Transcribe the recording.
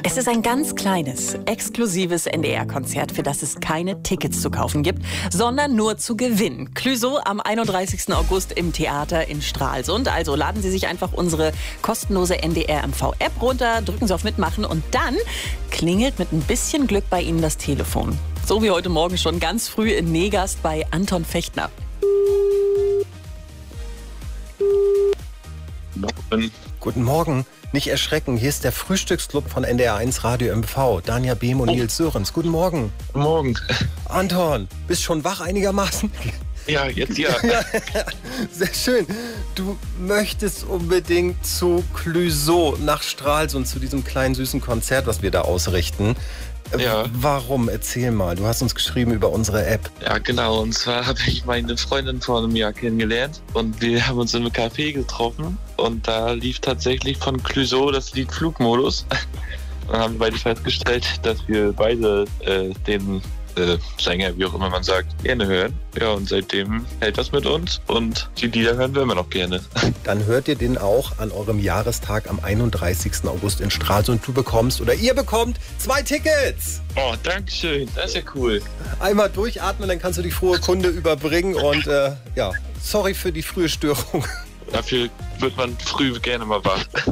Es ist ein ganz kleines, exklusives NDR-Konzert, für das es keine Tickets zu kaufen gibt, sondern nur zu gewinnen. Clouseau am 31. August im Theater in Stralsund. Also laden Sie sich einfach unsere kostenlose NDR-MV-App runter, drücken Sie auf Mitmachen und dann klingelt mit ein bisschen Glück bei Ihnen das Telefon. So wie heute Morgen schon ganz früh in Negast bei Anton Fechtner. Guten Morgen. Nicht erschrecken, hier ist der Frühstücksclub von NDR1 Radio MV. Danja Behm und Nils Sörens. Guten Morgen. Guten Morgen. Anton, bist schon wach einigermaßen? Ja, jetzt ja. Sehr schön. Du möchtest unbedingt zu Clouseau nach Stralsund, zu diesem kleinen süßen Konzert, was wir da ausrichten. Ja. Warum? Erzähl mal. Du hast uns geschrieben über unsere App. Ja, genau. Und zwar habe ich meine Freundin vor einem Jahr kennengelernt und wir haben uns in einem Café getroffen und da lief tatsächlich von Clouseau das Lied Flugmodus. Und haben beide festgestellt, dass wir beide den Sänger, wie auch immer man sagt, gerne hören. Ja, und seitdem hält das mit uns und die Lieder hören wir immer noch gerne. Dann hört ihr den auch an eurem Jahrestag am 31. August in Stralsund. Du bekommst oder ihr bekommt 2 Tickets. Oh, danke schön. Das ist ja cool. Einmal durchatmen, dann kannst du die frohe Kunde überbringen und sorry für die frühe Störung. Dafür wird man früh gerne mal wach.